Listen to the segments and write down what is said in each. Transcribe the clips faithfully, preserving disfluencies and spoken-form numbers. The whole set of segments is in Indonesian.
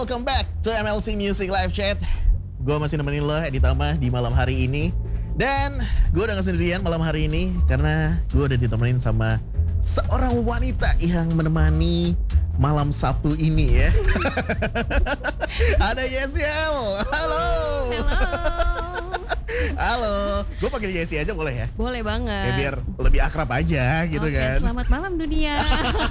welcome back to M L C Music Live Chat. Gue masih nemenin lo Edi Tama di malam hari ini. Dan gue udah gak sendirian malam hari ini karena gue udah ditemenin sama seorang wanita yang menemani malam Sabtu ini ya. Ada Yesiel. Halo. Halo. Halo. Gue panggil Yesi aja boleh ya? Boleh banget. Ya biar lebih akrab aja gitu Oke, kan. Selamat malam dunia.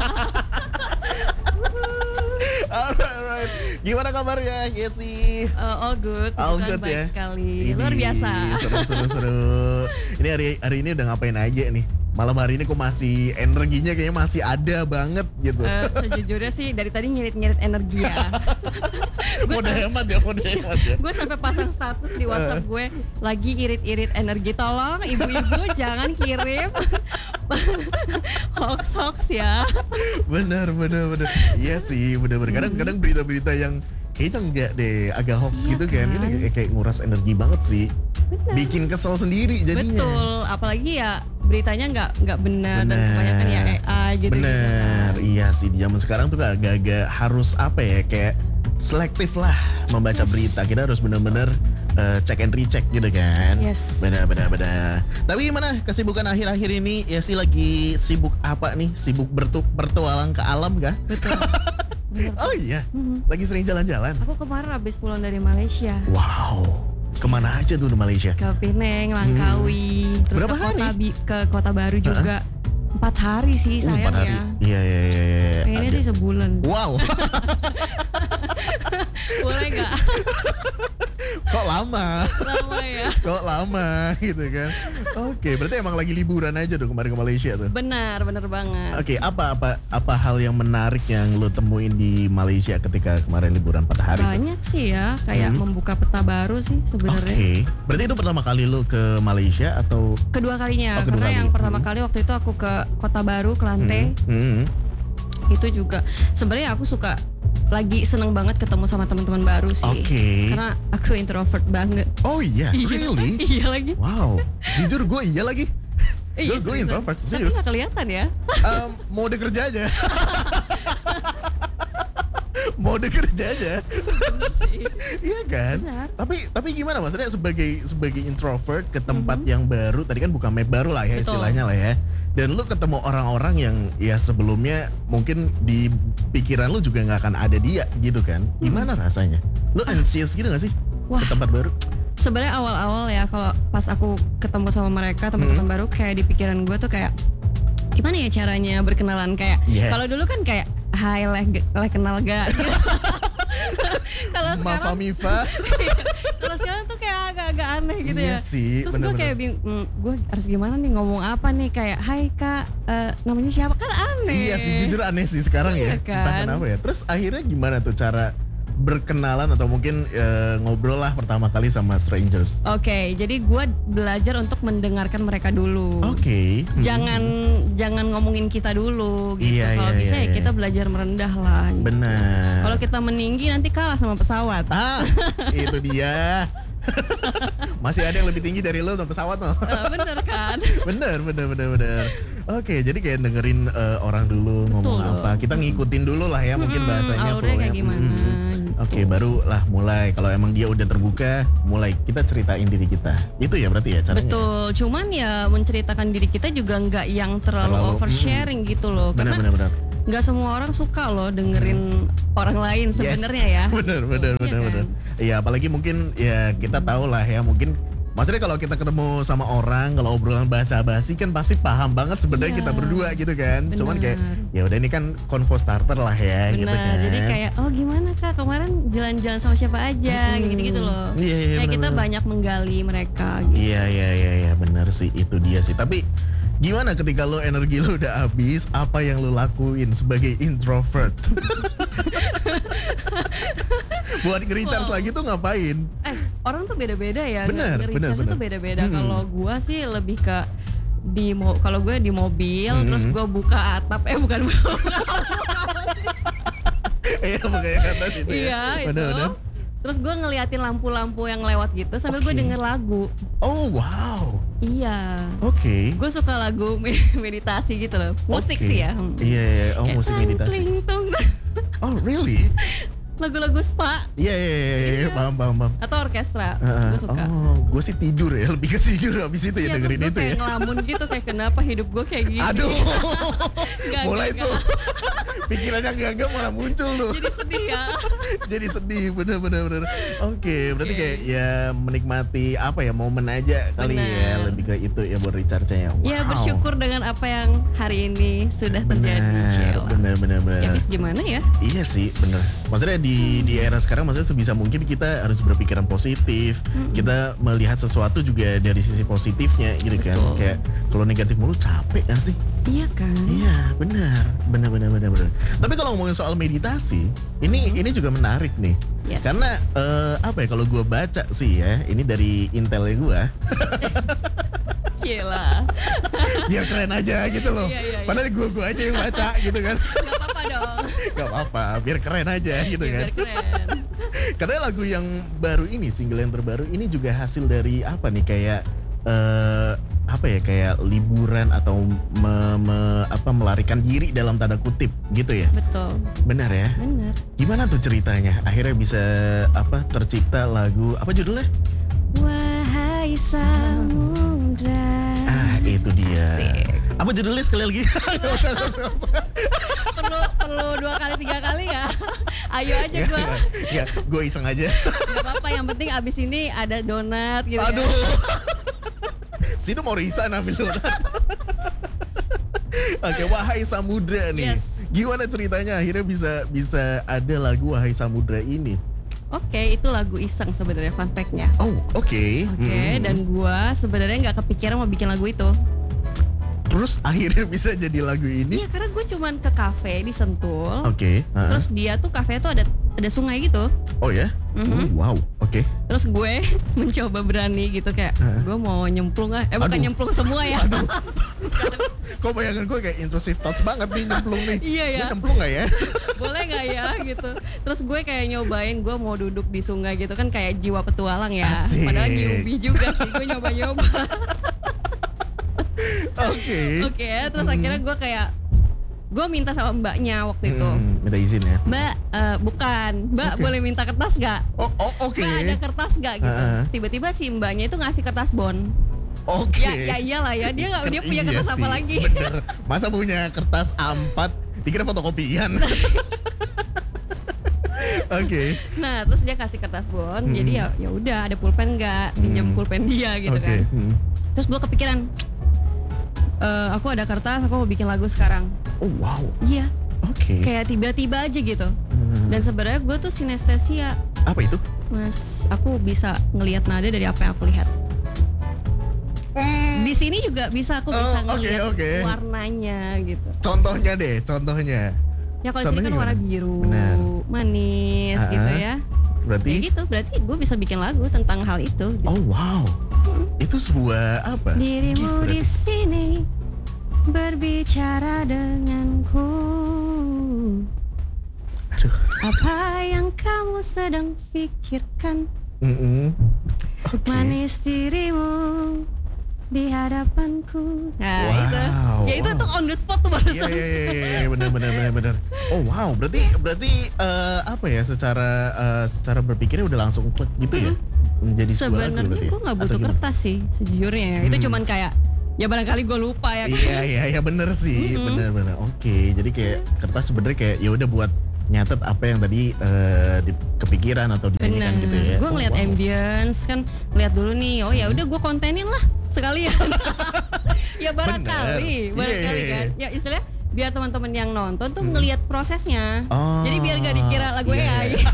Alright, alright. Gimana kabarnya Yesi? Uh, all good. All Kebetulan good baik ya. sekali. Ini Luar biasa. Seru seru seru. Ini hari hari ini udah ngapain aja nih? Malam hari ini kok masih energinya kayaknya masih ada banget gitu. Uh, sejujurnya sih dari tadi ngirit-ngirit energi ya. Mode hemat ya, mode hemat ya. Gue sampai pasang status di WhatsApp gue lagi irit-irit energi. Tolong ibu-ibu jangan kirim hoax-hoax ya. Benar, benar, benar. Iya sih, benar-benar. Kadang-kadang berita-berita yang kayaknya enggak deh, agak hoax Iya gitu kan. kan? Ini kayak, kayak nguras energi banget sih. Benar. Bikin kesel sendiri jadinya. Betul, apalagi ya beritanya nggak nggak benar dan kebanyakan ya A I gitu. Bener, gitu kan. iya sih di zaman sekarang tuh agak-agak harus apa ya, kayak selektif lah membaca Yes. berita. Kita harus bener-bener uh, check and recheck gitu kan. Yes. Benar, benar, benar. Tapi gimana kesibukan akhir-akhir ini? Ya sih lagi sibuk apa nih? Sibuk bertu bertualang ke alam kah? Betul. Bener. Oh iya, Mhm. lagi sering jalan-jalan. Aku kemarin habis pulang dari Malaysia. Wow, kemana aja tuh di Malaysia? Ke Penang, Langkawi, terus Berapa ke kota hari? Bi- ke Kota Baru juga. Empat hari sih Uh, sayang empat hari. ya. Iya, iya, iya. iya. Pengennya Agak- sih sebulan. Wow, Boleh nggak? kok lama? Lama ya. Kok lama gitu kan? Oke, berarti emang lagi liburan aja tuh kemarin ke Malaysia tuh. Benar, benar banget. Oke, apa apa apa hal yang menarik yang lo temuin di Malaysia ketika kemarin liburan empat hari tuh? Banyak sih ya, kayak Hmm. membuka peta baru sih Oke, sebenarnya. berarti itu pertama kali lo ke Malaysia atau? Kedua kalinya, Oh, kedua karena kali. yang pertama Hmm. kali waktu itu aku ke Kota Baru, Kelantan. Hmm, hmm. Itu juga sebenarnya aku suka lagi seneng banget ketemu sama teman-teman baru sih. Oke. Karena aku introvert banget. Oh iya, really? Iya lagi. Wow, jujur gue iya lagi. Eh, Gue gue seriusan. introvert Tapi serius. gak kelihatan ya. Em, mode kerja aja. Mode kerja aja. Bener sih. Iya kan? Benar. Tapi tapi gimana maksudnya sebagai sebagai introvert ke tempat yang baru, tadi kan bukan map baru lah ya Betul. istilahnya lah ya. Dan lu ketemu orang-orang yang ya sebelumnya mungkin di pikiran lu juga nggak akan ada dia gitu kan? Gimana rasanya? Lu anxious gitu gak sih Wah. ke tempat baru? Sebenarnya awal-awal ya kalau pas aku ketemu sama mereka teman-teman baru kayak di pikiran gue tuh kayak gimana ya caranya berkenalan kayak Yes. kalau dulu kan kayak hai leh leh kenal gak gitu. Kalau Mafa sekarang Mifa. kalau sekarang tuh kayak agak-agak aneh gitu Iya ya. sih, Terus gue bener-bener. kayak bingung, "Hmm, gue harus gimana nih ngomong apa nih kayak hai kak eh, namanya siapa kan aneh. Iya sih, jujur aneh sih sekarang ya. Iya Entah kan? kenapa ya. Terus akhirnya gimana tuh cara berkenalan atau mungkin eh, ngobrol lah pertama kali sama strangers? Oke, jadi gue belajar untuk mendengarkan mereka dulu. Oke. Hmm. Jangan jangan ngomongin kita dulu gitu. Iya, Kalau iya, bisa iya, ya kita iya. belajar merendah lah. gitu. Benar. Kalau kita meninggi nanti kalah sama pesawat. Ah, itu dia. Masih ada yang lebih tinggi dari lo tuh pesawat no. Eh, bener kan? Bener, bener, bener, bener. Oke, jadi kayak dengerin eh, orang dulu ngomong Betul. apa. Kita ngikutin dulu lah ya, mungkin Mm-mm, bahasanya alurnya kayak flow-nya. gimana. Mm-mm. gitu. Oke, baru lah mulai. Kalau emang dia udah terbuka, mulai kita ceritain diri kita. Itu ya berarti ya caranya. Betul. Cuman ya menceritakan diri kita juga nggak yang terlalu, Terlalu, oversharing gitu loh. Bener, Karena bener, bener. nggak semua orang suka loh dengerin orang lain sebenarnya ya. Bener, bener, Iya bener, kan? bener. Iya, apalagi mungkin ya kita tahu lah ya, mungkin maksudnya kalau kita ketemu sama orang, kalau obrolan basa-basi kan pasti paham banget sebenarnya Iya. kita berdua gitu kan. Bener. Cuman kayak ya udah ini kan convo starter lah ya gitu Benar, kan. jadi kayak oh gimana kak kemarin jalan-jalan sama siapa aja Hmm. gitu-gitu loh. Iya, iya, Kayak kita bener-bener. banyak menggali mereka gitu. Iya, iya, iya, iya, benar sih itu dia sih. Tapi gimana ketika lo energi lo udah habis, apa yang lo lakuin sebagai introvert? Buat nge-recharge Wow. lagi tuh ngapain? Eh, orang tuh beda-beda ya. Bener, Nge- bener, nge-recharge bener. tuh beda-beda. Mm-mm. Kalau gua sih lebih ke di mo kalau gue di mobil Mm-mm. terus gua buka atap eh bukan buka Iya, makanya kata itu ya. iya itu. Bener-bener. Terus gue ngeliatin lampu-lampu yang lewat gitu sambil gue Oke. denger lagu. Oh, wow. Iya. Oke. Gue suka lagu me- meditasi gitu loh. Musik Oke. sih ya. Hmm. Iya, iya. Oh, Kayak musik tang, meditasi. tling, tung. Oh, really? lagu-lagu spa Iya, iya, iya, iya, paham, paham, paham. atau orkestra. Heeh. Gue suka. Oh, gue sih tidur ya, lebih ke tidur abis itu ya Iya, dengerin terus itu gue ya. kayak ngelamun gitu, kayak kenapa hidup gue kayak gini. Aduh, Nggak, mulai nggak, tuh pikirannya enggak-enggak malah muncul tuh. Jadi sedih ya. Jadi sedih, bener-bener. bener. Oke, berarti Oke. kayak ya menikmati apa ya momen aja kali ya, Benar. lebih ke itu ya buat recharge-nya. Wow. Ya bersyukur dengan apa yang hari ini sudah terjadi. Bener, Cila. bener, bener, bener. Ya habis gimana ya? Iya sih, bener. Maksudnya di di era sekarang, maksudnya sebisa mungkin kita harus berpikiran positif. Kita melihat sesuatu juga dari sisi positifnya, gitu kan. Betul. Kayak kalau negatif mulu capek gak sih? Iya kan? Iya, benar, benar, benar, benar, benar. Tapi kalau ngomongin soal meditasi, ini ini juga menarik nih. Yes. Karena eh, apa ya? Kalau gue baca sih ya, ini dari intelnya gue, Cila. biar keren aja gitu loh. Iya, iya, iya. Padahal gue gue aja yang baca gitu kan. Gak apa-apa dong. Gak apa-apa, biar keren aja gitu Ya, kan. biar keren. Karena lagu yang baru ini, single yang terbaru ini juga hasil dari apa nih, kayak eh, apa ya, kayak liburan atau me- me- apa melarikan diri dalam tanda kutip gitu ya. Betul. Benar ya. Bener. Gimana tuh ceritanya? Akhirnya bisa apa tercipta lagu apa judulnya? Wahai samudra. Ah, itu dia. Asik. Apa judulnya sekali lagi? Nggak usah, nggak usah, nggak usah. perlu perlu dua kali tiga kali ya. Ayo aja gue. Ya, gue iseng aja. Gak apa-apa, yang penting abis ini ada donat gitu. Aduh. Ya. Situ mau resign ambil donat. Oke, Wahai Samudra nih. Yes. Gimana ceritanya akhirnya bisa bisa ada lagu Wahai Samudra ini? Oke, itu lagu iseng sebenarnya, fun fact-nya. Oh, oke. Oke, Hmm. dan gua sebenarnya nggak kepikiran mau bikin lagu itu. Terus akhirnya bisa jadi lagu ini? Iya, karena gue cuman ke kafe di Sentul. Oke. uh-uh. Terus dia tuh kafe tuh ada ada sungai gitu. Oh ya? Mhm. Oh, wow. Oke. Terus gue mencoba berani gitu kayak Heeh. gue mau nyemplung ah. Eh bukan Aduh. nyemplung semua ya. Kok bayangan gue kayak intrusive thoughts banget nih nyemplung nih. Iya ya. Gue nyemplung gak ya? Boleh nggak ya gitu. Terus gue kayak nyobain gue mau duduk di sungai gitu kan, kayak jiwa petualang ya. Asik. Padahal newbie juga sih, gue nyoba-nyoba. Oke. Oke, terus akhirnya gue kayak gue minta sama mbaknya waktu itu. Hmm, minta izin ya. Mbak, eh, bukan, Mbak Oke. boleh minta kertas gak? Oh, oh oke. Mbak ada kertas gak gitu. Heeh. Tiba-tiba si mbaknya itu ngasih kertas bon. Oke. Ya, ya iyalah ya, dia nggak dia punya Iya kertas apa sih, lagi? Bener. Masa punya kertas A empat dikira fotokopian. Oke. Nah, terus dia kasih kertas bon. Hmm. Jadi ya ya udah, ada pulpen nggak? Pinjam Hmm. pulpen dia gitu Oke. kan. Hmm. Terus gue kepikiran, "Eh, aku ada kertas, aku mau bikin lagu sekarang." Oh wow. Iya, Oke. kayak tiba-tiba aja gitu. Hmm. Dan sebenarnya gue tuh sinestesia, Apa itu? Mas. Aku bisa ngelihat nada dari apa yang aku lihat. Di sini juga bisa aku Oh, bisa oke, ngelihat oke. warnanya gitu. Contohnya deh, contohnya. Ya kalau di sini Contohnya kan warna gimana? biru, Benar. manis Ah, gitu ah. ya. Berarti? Ya gitu, berarti gue bisa bikin lagu tentang hal itu. Gitu. Oh wow. Itu sebuah apa? Gift Dirimu di berarti. sini berbicara denganku. Aduh. Apa yang kamu sedang pikirkan? Mm-mm. Oke. Manis dirimu di hadapanku. Nah Wow, itu, ya itu wow. tuh on the spot tuh Iya barusan. iya iya iya, benar benar benar benar. Oh wow, berarti berarti eh, apa ya, secara eh, secara berpikirnya udah langsung klik gitu ya? Menjadi sebuah lagu Sebenarnya berarti ya? gue nggak Atau butuh gimana? kertas sih sejujurnya ya. Itu Hmm. cuman kayak ya barangkali gue lupa ya. Iya iya iya bener sih, Mm-mm. bener bener. Oke, jadi kayak kertas sebenarnya kayak ya udah buat nyatet apa yang tadi eh, di kepikiran atau dinyanyikan Bener, gitu ya. gue Oh, ngeliat wow. ambience kan, ngeliat dulu nih, oh ya udah gue kontenin lah sekalian. Ya barangkali, Bener. barangkali Iya. kan. Ya istilahnya biar teman-teman yang nonton tuh ngeliat prosesnya. Oh, Jadi biar gak dikira lagu iya, A I. iya.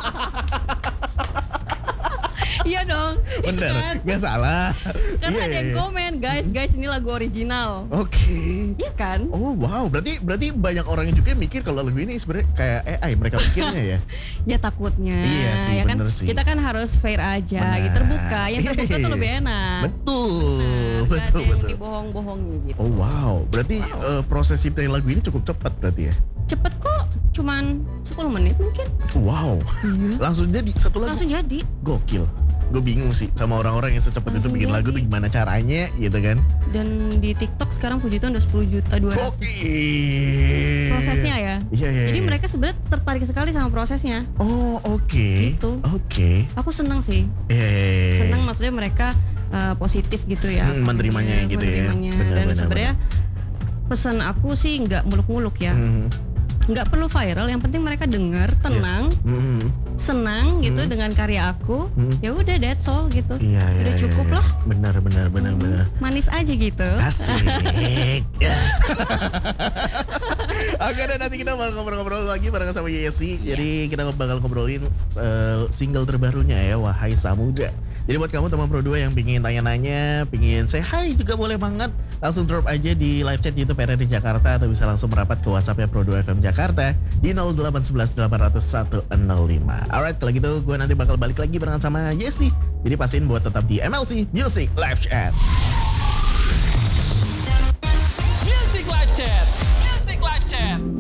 Iya dong. Bener, Kan? nggak salah. Karena Iya, ada yang iya. komen, guys, guys ini lagu original. Oke. Iya kan? Oh wow, berarti berarti banyak orang yang juga mikir kalau lagu ini sebenarnya kayak A I mereka pikirnya ya. Ya takutnya. Iya sih, ya kan? bener sih. Kita kan harus fair aja, Benar. gitu, terbuka. Yang terbuka tuh lebih enak. Betul, Nah, nggak betul, ada yang betul. dibohong-bohongi gitu. Oh wow, berarti eh, proses ciptain lagu ini cukup cepat berarti ya? Cepet kok, cuman sepuluh menit mungkin. Wow, langsung jadi satu lagu. Langsung jadi. Gokil, gue bingung sih sama orang-orang yang secepat itu Langsung bikin lagu jadi. tuh gimana caranya gitu kan. Dan di TikTok sekarang puji Tuhan udah sepuluh juta dua ratus. Oke. Prosesnya ya. Iya iya. Jadi iya. mereka sebenarnya tertarik sekali sama prosesnya. Oh oke. Gitu. Oke. Aku senang sih. Iya iya, iya. Senang maksudnya mereka uh, positif gitu ya. Hmm, menerimanya gitu ya. menerimanya. Benar, Dan benar, sebenarnya pesan aku sih nggak muluk-muluk ya. Hmm. Nggak perlu viral, yang penting mereka dengar, tenang, Yes. Hmm. senang gitu Hmm. dengan karya aku. Hmm. Ya udah that's all gitu. Iya iya. Udah iya, cukup iya. lah. Benar benar benar benar. Manis aja gitu. Asik. Oke, dan nanti kita bakal ngobrol-ngobrol lagi bareng sama Yesi. Jadi kita bakal ngobrolin uh, single terbarunya ya, Wahai Samudra. Jadi buat kamu teman Pro dua yang pingin tanya-nanya, pingin say hi juga boleh banget. Langsung drop aja di live chat YouTube R R D Jakarta atau bisa langsung merapat ke WhatsApp-nya Pro dua F M Jakarta di nol delapan satu satu delapan nol satu nol lima. Alright, kalau gitu gue nanti bakal balik lagi barengan sama Yesi. Jadi pastiin buat tetap di M L C Music Live Chat. Music Live Chat. Music Live Chat.